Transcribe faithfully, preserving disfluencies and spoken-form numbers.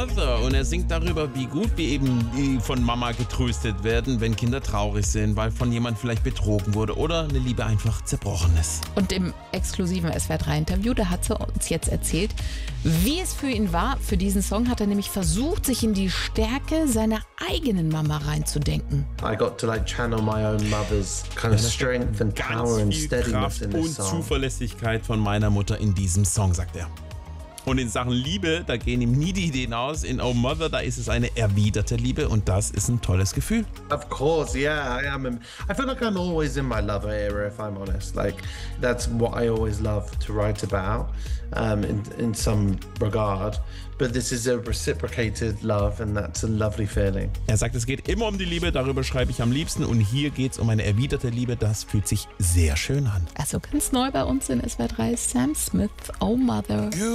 Mother und er singt darüber, wie gut wir eben von Mama getröstet werden, wenn Kinder traurig sind, weil von jemand vielleicht betrogen wurde oder eine Liebe einfach zerbrochen ist. Und im exklusiven S W R drei Interview, da hat sie uns jetzt erzählt, wie es für ihn war. Für diesen Song hat er nämlich versucht, sich in die Stärke seiner eigenen Mama reinzudenken. I got to like channel my own mother's kind of strength and power and steadiness Kraft in und this song. Zuverlässigkeit von meiner Mutter in diesem Song, sagt er. Und in Sachen Liebe, da gehen ihm nie die Ideen aus. In Oh Mother, da ist es eine erwiderte Liebe und das ist ein tolles Gefühl. Of course, yeah, I am. In, I feel like I'm always in my lover era, if I'm honest. Like, that's what I always love to write about, um, in, in some regard. But this is a reciprocated love and that's a lovely feeling. Er sagt, es geht immer um die Liebe, darüber schreibe ich am liebsten. Und hier geht es um eine erwiderte Liebe, das fühlt sich sehr schön an. Also ganz neu bei uns in S W R drei, Sam Smith, Oh Mother.